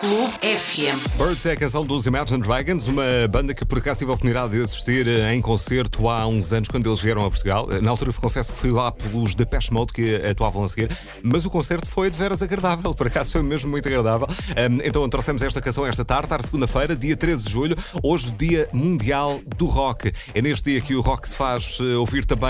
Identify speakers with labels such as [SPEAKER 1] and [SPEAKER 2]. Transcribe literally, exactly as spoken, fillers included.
[SPEAKER 1] Clube F M.
[SPEAKER 2] Birds é a canção dos Imagine Dragons, uma banda que por acaso tive a oportunidade de assistir em concerto há uns anos quando eles vieram a Portugal. Na altura confesso que fui lá pelos Depeche Mode que atuavam a seguir, mas o concerto foi de veras agradável, por acaso foi mesmo muito agradável. Então trouxemos esta canção esta tarde, à segunda-feira, dia treze de julho, hoje Dia Mundial do Rock. É neste dia que o rock se faz ouvir também